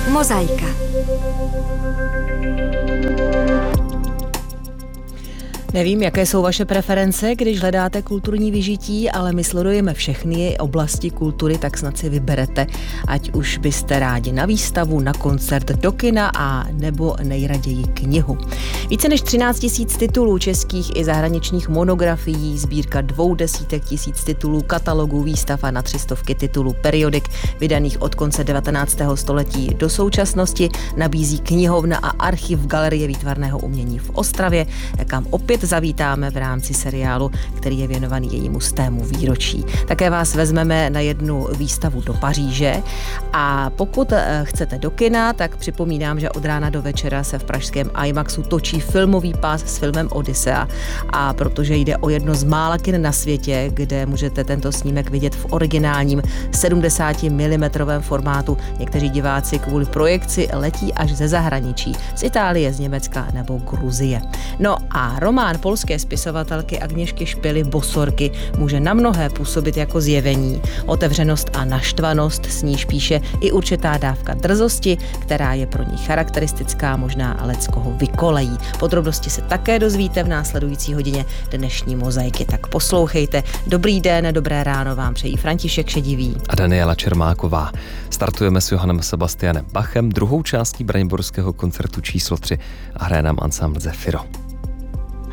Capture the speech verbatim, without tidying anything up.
Mozaika. Nevím, jaké jsou vaše preference, když hledáte kulturní vyžití, ale my sledujeme všechny oblasti kultury, tak snad si vyberete, ať už byste rádi na výstavu, na koncert, do kina a nebo nejraději knihu. Více než třináct tisíc titulů českých i zahraničních monografií, sbírka dvou desítek tisíc titulů, katalogů, výstav a na tři stovky titulů periodik vydaných od konce devatenáctého století do současnosti nabízí knihovna a archiv Galerie výtvarného umění v Ostravě, kam opět zavítáme v rámci seriálu, který je věnovaný jejímu stému výročí. Také vás vezmeme na jednu výstavu do Paříže a pokud chcete do kina, tak připomínám, že od rána do večera se v pražském IMAXu točí filmový pás s filmem Odyssea a protože jde o jedno z mála kin na světě, kde můžete tento snímek vidět v originálním sedmdesát milimetrů formátu, někteří diváci kvůli projekci letí až ze zahraničí, z Itálie, z Německa nebo Gruzie. No a román polské spisovatelky Agněšky Špily Bosorky může na mnohé působit jako zjevení. Otevřenost a naštvanost s níž píše i určitá dávka drzosti, která je pro ní charakteristická, možná leckoho vykolejí. Podrobnosti se také dozvíte v následující hodině dnešní Mozaiky, tak poslouchejte. Dobrý den, dobré ráno vám přejí František Šedivý a Daniela Čermáková. Startujeme s Johannem Sebastianem Bachem, druhou částí braniborského koncertu číslo tři a hraje nám ansámbl Zefiro.